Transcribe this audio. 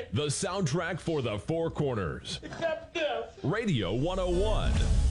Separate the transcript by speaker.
Speaker 1: The soundtrack for the Four Corners.
Speaker 2: Except this.
Speaker 1: Radio 101.